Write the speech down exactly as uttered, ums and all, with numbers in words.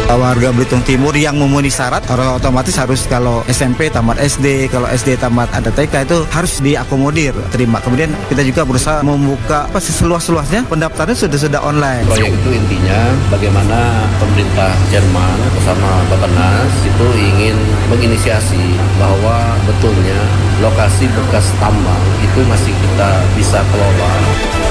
Warga Belitung Timur yang memenuhi syarat otomatis harus kalau S M P tamat S D, kalau S D tamat ada T K itu harus diakomodir terima. Kemudian kita juga berusaha membuka apa seluas-luasnya pendaftaran sudah sudah online. Proyek itu intinya bagaimana pemerintah Jerman bersama Bappenas itu ingin menginisiasi bahwa betulnya lokasi bekas tambang itu masih kita bisa kelola.